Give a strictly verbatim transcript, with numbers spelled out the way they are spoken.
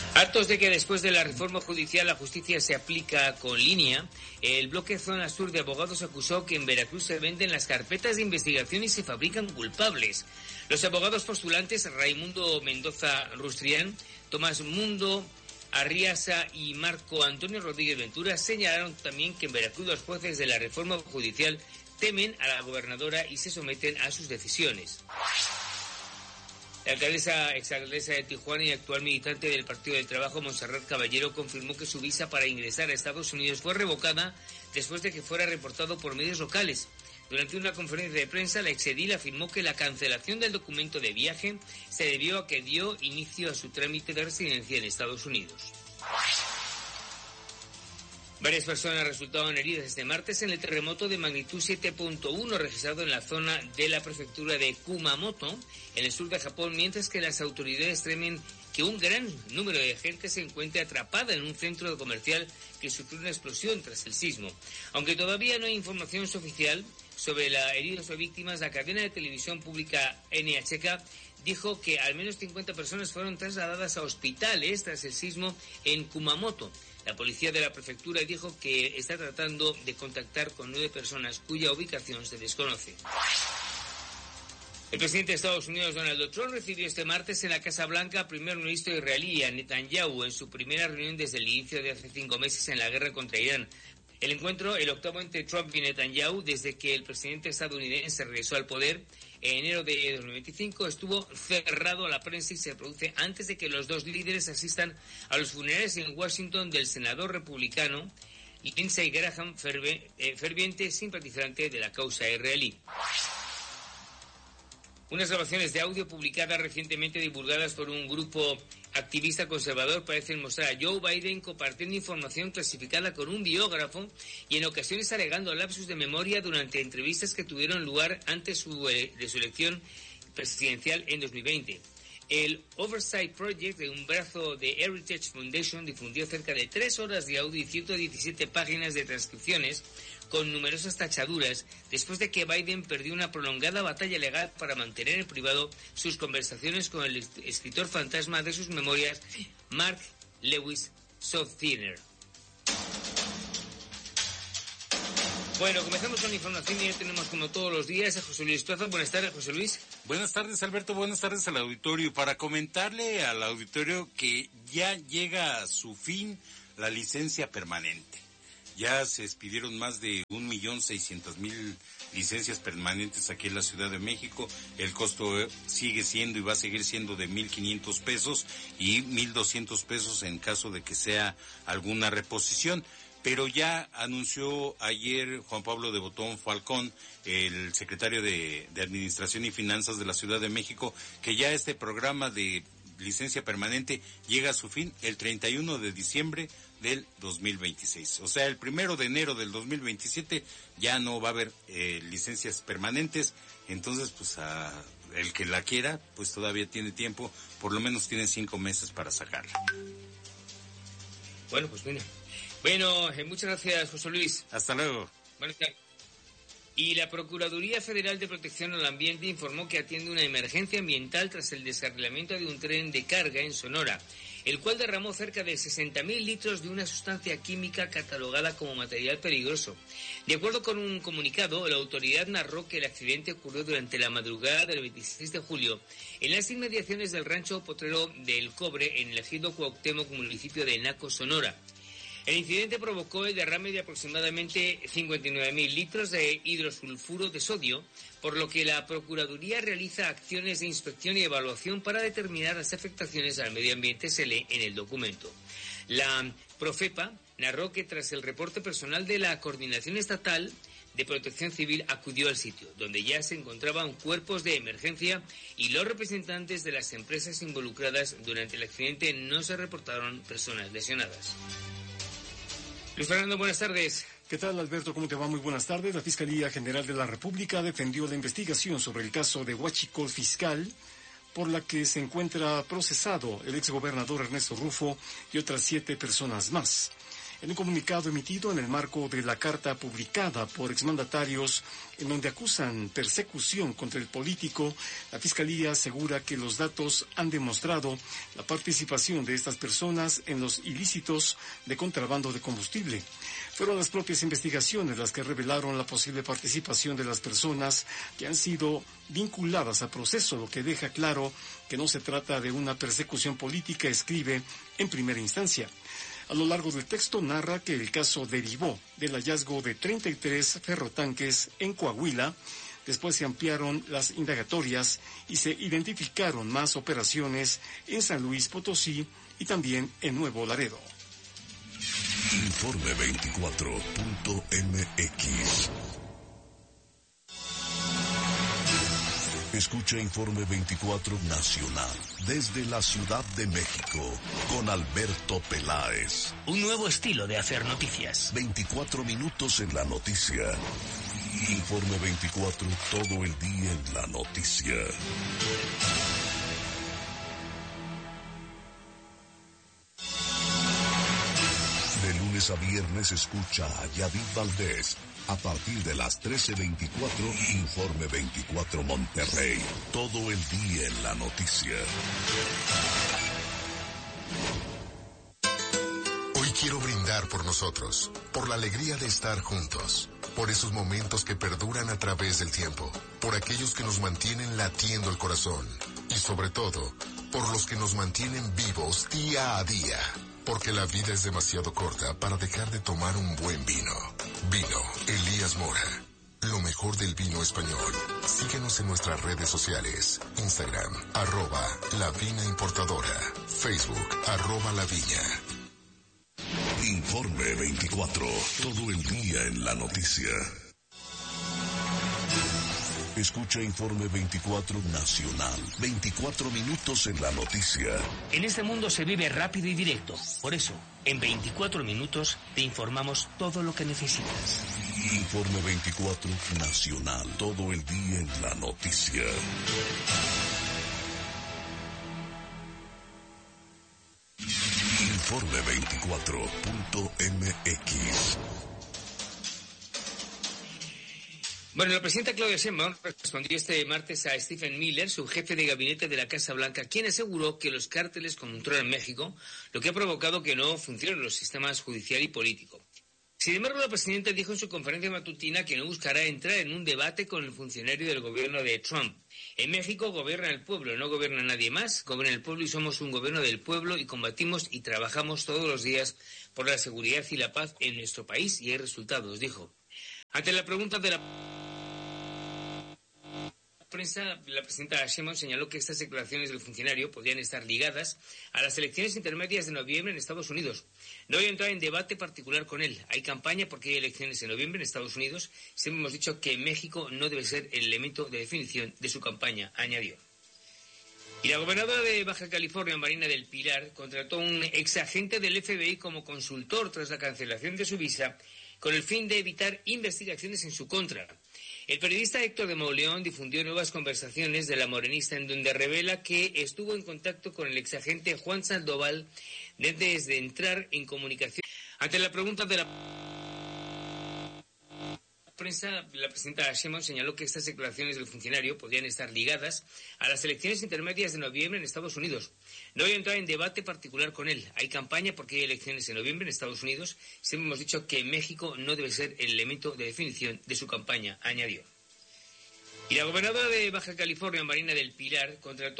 Hartos de que después de la reforma judicial la justicia se aplica con línea, el bloque Zona Sur de Abogados acusó que en Veracruz se venden las carpetas de investigación y se fabrican culpables. Los abogados postulantes Raimundo Mendoza Rustrián, Tomás Mundo Arriaza y Marco Antonio Rodríguez Ventura señalaron también que en Veracruz los jueces de la reforma judicial temen a la gobernadora y se someten a sus decisiones. La alcaldesa, exalcaldesa de Tijuana y actual militante del Partido del Trabajo, Montserrat Caballero, confirmó que su visa para ingresar a Estados Unidos fue revocada después de que fuera reportado por medios locales. Durante una conferencia de prensa, la exedil afirmó que la cancelación del documento de viaje se debió a que dio inicio a su trámite de residencia en Estados Unidos. Varias personas resultaron heridas este martes en el terremoto de magnitud siete punto uno registrado en la zona de la prefectura de Kumamoto, en el sur de Japón, mientras que las autoridades temen que un gran número de gente se encuentre atrapada en un centro comercial que sufrió una explosión tras el sismo. Aunque todavía no hay información oficial sobre las heridas o víctimas, la cadena de televisión pública N H K dijo que al menos cincuenta personas fueron trasladadas a hospitales tras el sismo en Kumamoto. La policía de la prefectura dijo que está tratando de contactar con nueve personas cuya ubicación se desconoce. El presidente de Estados Unidos, Donald Trump, recibió este martes en la Casa Blanca al primer ministro israelí, a Netanyahu, en su primera reunión desde el inicio de hace cinco meses en la guerra contra Irán. El encuentro, el octavo entre Trump y Netanyahu, desde que el presidente estadounidense regresó al poder en enero de dos mil veinticinco, estuvo cerrado a la prensa y se produce antes de que los dos líderes asistan a los funerales en Washington del senador republicano Lindsey Graham, ferviente simpatizante de la causa israelí. Unas grabaciones de audio publicadas recientemente divulgadas por un grupo activista conservador parecen mostrar a Joe Biden compartiendo información clasificada con un biógrafo y en ocasiones alegando lapsus de memoria durante entrevistas que tuvieron lugar antes su, de su elección presidencial en dos mil veinte. El Oversight Project, de un brazo de Heritage Foundation, difundió cerca de tres horas de audio y ciento diecisiete páginas de transcripciones con numerosas tachaduras después de que Biden perdió una prolongada batalla legal para mantener en privado sus conversaciones con el escritor fantasma de sus memorias, Mark Lewis Softiner. Bueno, comenzamos con la información y ya tenemos como todos los días a José Luis Plaza. Buenas tardes, José Luis. Buenas tardes, Alberto. Buenas tardes al auditorio. Para comentarle al auditorio que ya llega a su fin la licencia permanente. Ya se expidieron más de un millón seiscientos mil licencias permanentes aquí en la Ciudad de México. El costo sigue siendo y va a seguir siendo de mil quinientos pesos y mil doscientos pesos en caso de que sea alguna reposición. Pero ya anunció ayer Juan Pablo de Botón Falcón, el secretario de, de Administración y Finanzas de la Ciudad de México, que ya este programa de licencia permanente llega a su fin el treinta y uno de diciembre del dos mil veintiséis. O sea, el primero de enero del dos mil veintisiete ya no va a haber eh, licencias permanentes. Entonces, pues a el que la quiera, pues todavía tiene tiempo, por lo menos tiene cinco meses para sacarla. Bueno, pues mira. Bueno, eh, muchas gracias, José Luis. Hasta luego. Buenas tardes. Y la Procuraduría Federal de Protección al Ambiente informó que atiende una emergencia ambiental tras el descarrilamiento de un tren de carga en Sonora, el cual derramó cerca de sesenta mil litros de una sustancia química catalogada como material peligroso. De acuerdo con un comunicado, la autoridad narró que el accidente ocurrió durante la madrugada del veintiséis de julio en las inmediaciones del rancho Potrero del Cobre en el ejido Cuauhtémoc, municipio de Naco, Sonora. El incidente provocó el derrame de aproximadamente cincuenta y nueve mil litros de hidrosulfuro de sodio, por lo que la Procuraduría realiza acciones de inspección y evaluación para determinar las afectaciones al medio ambiente, se lee en el documento. La Profepa narró que tras el reporte personal de la Coordinación Estatal de Protección Civil acudió al sitio, donde ya se encontraban cuerpos de emergencia y los representantes de las empresas involucradas durante el accidente no se reportaron personas lesionadas. Luis Fernando, buenas tardes. ¿Qué tal, Alberto? ¿Cómo te va? Muy buenas tardes. La Fiscalía General de la República defendió la investigación sobre el caso de huachicol fiscal, por la que se encuentra procesado el exgobernador Ernesto Rufo y otras siete personas más. En un comunicado emitido en el marco de la carta publicada por exmandatarios en donde acusan persecución contra el político, la Fiscalía asegura que los datos han demostrado la participación de estas personas en los ilícitos de contrabando de combustible. Fueron las propias investigaciones las que revelaron la posible participación de las personas que han sido vinculadas al proceso, lo que deja claro que no se trata de una persecución política, escribe en primera instancia. A lo largo del texto narra que el caso derivó del hallazgo de treinta y tres ferrotanques en Coahuila. Después se ampliaron las indagatorias y se identificaron más operaciones en San Luis Potosí y también en Nuevo Laredo. Informe veinticuatro punto m x. Escucha Informe veinticuatro Nacional desde la Ciudad de México con Alberto Peláez. Un nuevo estilo de hacer noticias. veinticuatro minutos en la noticia. Informe veinticuatro, todo el día en la noticia. De lunes a viernes escucha a Yadid Valdés. A partir de las trece veinticuatro, Informe veinticuatro Monterrey. Todo el día en la noticia. Hoy quiero brindar por nosotros, por la alegría de estar juntos, por esos momentos que perduran a través del tiempo, por aquellos que nos mantienen latiendo el corazón y sobre todo, por los que nos mantienen vivos día a día. Porque la vida es demasiado corta para dejar de tomar un buen vino. Vino Elías Mora. Lo mejor del vino español. Síguenos en nuestras redes sociales. Instagram, arroba La Vina Importadora. Facebook, arroba La Viña. Informe veinticuatro. Todo el día en la noticia. Escucha Informe veinticuatro Nacional. veinticuatro minutos en la noticia. En este mundo se vive rápido y directo. Por eso, en veinticuatro minutos te informamos todo lo que necesitas. Informe veinticuatro Nacional. Todo el día en la noticia. Informe veinticuatro punto m x. Bueno, la presidenta Claudia Sheinbaum respondió este martes a Stephen Miller, su jefe de gabinete de la Casa Blanca, quien aseguró que los cárteles controlan México, lo que ha provocado que no funcionen los sistemas judicial y político. Sin embargo, la presidenta dijo en su conferencia matutina que no buscará entrar en un debate con el funcionario del gobierno de Trump. En México gobierna el pueblo, no gobierna nadie más, gobierna el pueblo y somos un gobierno del pueblo y combatimos y trabajamos todos los días por la seguridad y la paz en nuestro país y hay resultados, dijo. Ante la pregunta de la prensa, la presidenta Sheinbaum señaló que estas declaraciones del funcionario podrían estar ligadas a las elecciones intermedias de noviembre en Estados Unidos. No voy a entrar en debate particular con él. Hay campaña porque hay elecciones en noviembre en Estados Unidos. Siempre hemos dicho que México no debe ser el elemento de definición de su campaña, añadió. Y la gobernadora de Baja California, Marina del Pilar, contrató a un exagente del F B I como consultor tras la cancelación de su visa con el fin de evitar investigaciones en su contra. El periodista Héctor de Mauleón difundió nuevas conversaciones de la morenista en donde revela que estuvo en contacto con el exagente Juan Sandoval desde entrar en comunicación. Ante la pregunta de la prensa, la presidenta Sheinbaum señaló que estas declaraciones del funcionario podrían estar ligadas a las elecciones intermedias de noviembre en Estados Unidos. No voy a entrar en debate particular con él. Hay campaña porque hay elecciones en noviembre en Estados Unidos. Siempre hemos dicho que México no debe ser el elemento de definición de su campaña, añadió. Y la gobernadora de Baja California, Marina del Pilar, contrató